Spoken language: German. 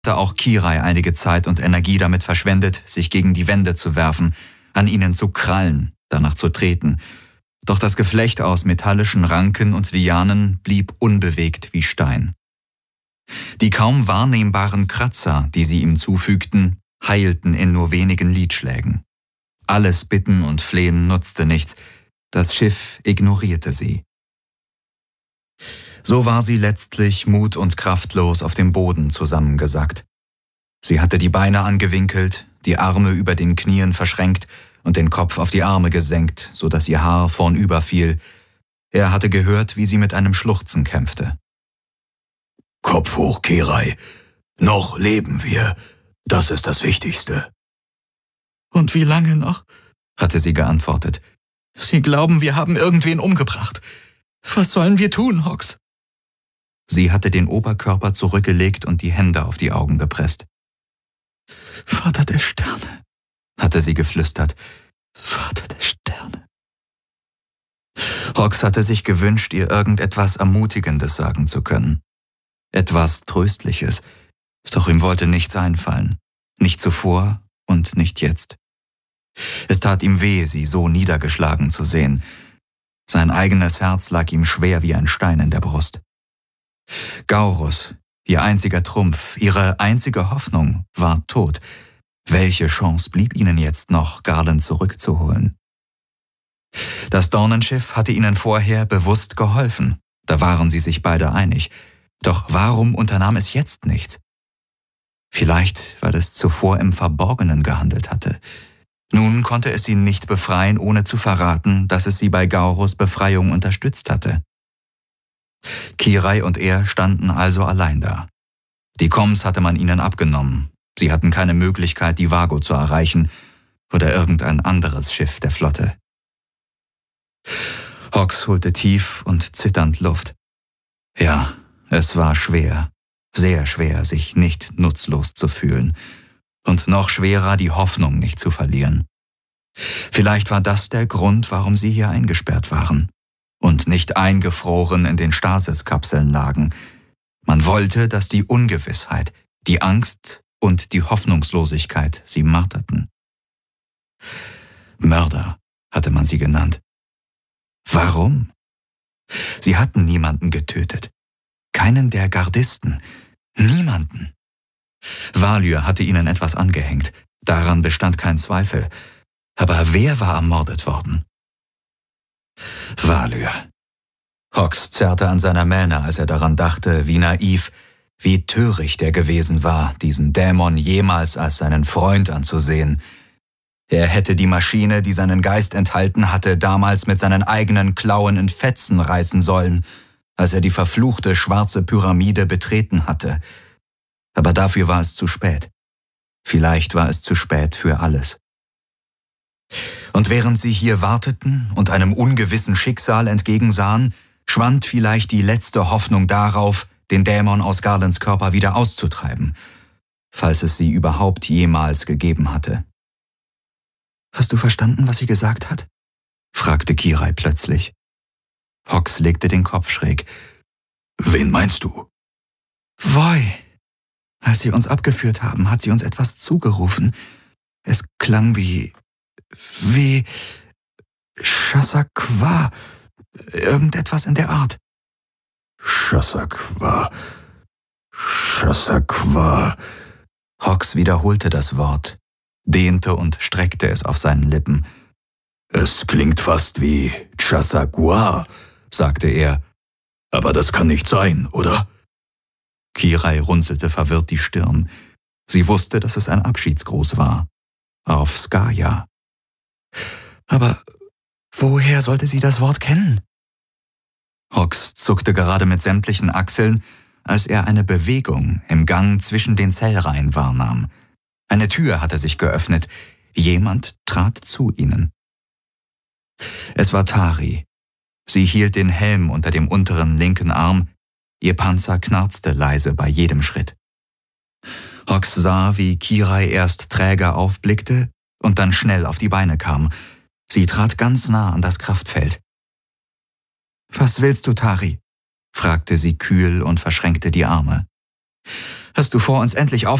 hatte auch Kirai einige Zeit und Energie damit verschwendet, sich gegen die Wände zu werfen, an ihnen zu krallen, danach zu treten. Doch das Geflecht aus metallischen Ranken und Lianen blieb unbewegt wie Stein. Die kaum wahrnehmbaren Kratzer, die sie ihm zufügten, heilten in nur wenigen Lidschlägen. Alles Bitten und Flehen nutzte nichts, das Schiff ignorierte sie. So war sie letztlich mut- und kraftlos auf dem Boden zusammengesackt. Sie hatte die Beine angewinkelt, die Arme über den Knien verschränkt und den Kopf auf die Arme gesenkt, so dass ihr Haar vornüber fiel. Er hatte gehört, wie sie mit einem Schluchzen kämpfte. »Kopf hoch, Kirai. Noch leben wir. Das ist das Wichtigste.« »Und wie lange noch?« hatte sie geantwortet. »Sie glauben, wir haben irgendwen umgebracht. Was sollen wir tun, Hox?« Sie hatte den Oberkörper zurückgelegt und die Hände auf die Augen gepresst. »Vater der Sterne«, hatte sie geflüstert. »Vater der Sterne.« Hox hatte sich gewünscht, ihr irgendetwas Ermutigendes sagen zu können. Etwas Tröstliches. Doch ihm wollte nichts einfallen. Nicht zuvor und nicht jetzt. Es tat ihm weh, sie so niedergeschlagen zu sehen. Sein eigenes Herz lag ihm schwer wie ein Stein in der Brust. Gaurus, ihr einziger Trumpf, ihre einzige Hoffnung, war tot. Welche Chance blieb ihnen jetzt noch, Garland zurückzuholen? Das Dornenschiff hatte ihnen vorher bewusst geholfen. Da waren sie sich beide einig. Doch warum unternahm es jetzt nichts? Vielleicht, weil es zuvor im Verborgenen gehandelt hatte. Nun konnte es sie nicht befreien, ohne zu verraten, dass es sie bei Gaurus Befreiung unterstützt hatte. Kirai und er standen also allein da. Die Komms hatte man ihnen abgenommen. Sie hatten keine Möglichkeit, die Vago zu erreichen oder irgendein anderes Schiff der Flotte. Hox holte tief und zitternd Luft. Ja, es war schwer, sehr schwer, sich nicht nutzlos zu fühlen. Und noch schwerer, die Hoffnung nicht zu verlieren. Vielleicht war das der Grund, warum sie hier eingesperrt waren und nicht eingefroren in den Stasiskapseln lagen. Man wollte, dass die Ungewissheit, die Angst und die Hoffnungslosigkeit sie marterten. Mörder hatte man sie genannt. Warum? Sie hatten niemanden getötet. Keinen der Gardisten. Niemanden. Valyr hatte ihnen etwas angehängt. Daran bestand kein Zweifel. Aber wer war ermordet worden? Valyr. Hox zerrte an seiner Mähne, als er daran dachte, wie naiv, wie töricht er gewesen war, diesen Dämon jemals als seinen Freund anzusehen. Er hätte die Maschine, die seinen Geist enthalten hatte, damals mit seinen eigenen Klauen in Fetzen reißen sollen, als er die verfluchte schwarze Pyramide betreten hatte. Aber dafür war es zu spät. Vielleicht war es zu spät für alles. Und während sie hier warteten und einem ungewissen Schicksal entgegensahen, schwand vielleicht die letzte Hoffnung darauf, den Dämon aus Garlands Körper wieder auszutreiben, falls es sie überhaupt jemals gegeben hatte. »Hast du verstanden, was sie gesagt hat?« fragte Kirai plötzlich. Hox legte den Kopf schräg. »Wen meinst du?« »Voi. Als sie uns abgeführt haben, hat sie uns etwas zugerufen. Es klang wie Chasaqua, irgendetwas in der Art.« Chasaqua. Hox wiederholte das Wort, dehnte und streckte es auf seinen Lippen. »Es klingt fast wie Chasaqua«, sagte er. »Aber das kann nicht sein, oder?« Kirai runzelte verwirrt die Stirn. Sie wusste, dass es ein Abschiedsgruß war. Auf Skaya. »Aber woher sollte sie das Wort kennen?« Hox zuckte gerade mit sämtlichen Achseln, als er eine Bewegung im Gang zwischen den Zellreihen wahrnahm. Eine Tür hatte sich geöffnet. Jemand trat zu ihnen. Es war Tari. Sie hielt den Helm unter dem unteren linken Arm. Ihr Panzer knarzte leise bei jedem Schritt. Hox sah, wie Kirai erst träger aufblickte und dann schnell auf die Beine kam. Sie trat ganz nah an das Kraftfeld. »Was willst du, Tari?« fragte sie kühl und verschränkte die Arme. Hast du vor, uns endlich